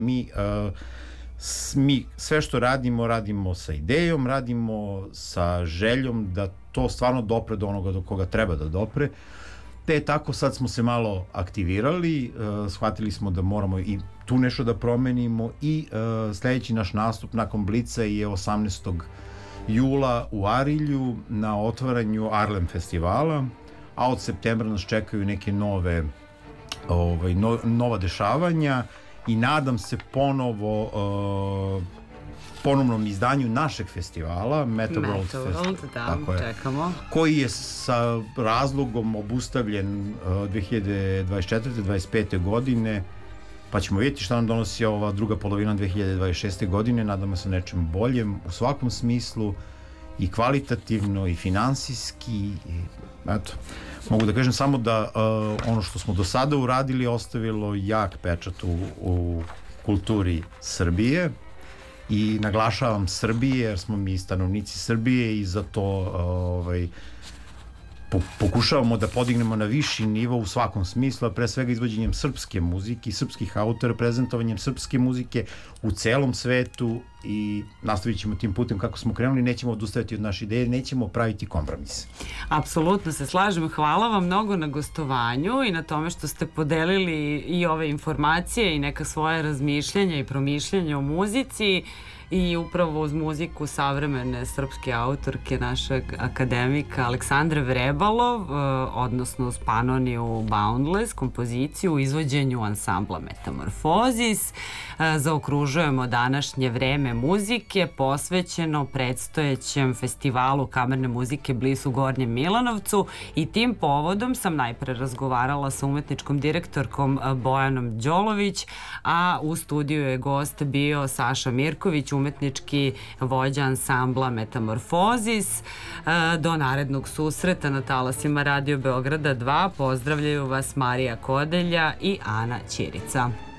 Mi sve što radimo, radimo sa idejom, radimo sa željom da to stvarno dopre do onoga do koga treba da dopre. Te tako sad smo se malo aktivirali, shvatili smo da moramo i tu nešto da promenimo i sledeći naš nastup nakon Blica je 18. jula u Arilju na otvaranju Arlem festivala, a od septembra nas čekaju neke nova dešavanja i nadam se ponovnom izdanju našeg festivala Metal World, da, čekamo, koji je sa razlogom obustavljen 2024-2025. godine, pa ćemo vidjeti šta nam donosi ova druga polovina 2026. godine. Nadamo se nečem boljem u svakom smislu, i kvalitativno i finansijski. Eto, mogu da kažem samo da ono što smo do sada uradili ostavilo jak pečat u kulturi Srbije, i naglašavam Srbije jer smo mi stanovnici Srbije i zato pokušavamo da podignemo na viši nivo u svakom smislu, a pre svega izvođenjem srpske muzike i srpskih autora, prezentovanjem srpske muzike u celom svetu, i nastavit ćemo tim putem kako smo krenuli. Nećemo odustajati od naše ideje, nećemo praviti kompromise. Apsolutno se slažem. Hvala vam mnogo na gostovanju i na tome što ste podelili i ove informacije i neka svoje razmišljanja i promišljanja o muzici, i upravo uz muziku savremene srpske autorke našeg akademika Aleksandre Vrebalov, odnosno uz Panoniju Boundless kompoziciju u izvođenju ansambla Metamorfozis. Zaokružujemo današnje vreme muzike posvećeno predstojećem festivalu kamerne muzike Bliss u Gornjem Milanovcu, i tim povodom sam najpre razgovarala sa umetničkom direktorkom Bojanom Đolović, a u studiju je gost bio Saša Mirković, umetnički vođa ansambla Metamorfozis. Do narednog susreta na talasima Radio Beograda 2 pozdravljaju vas Marija Kodelja i Ana Ćirica.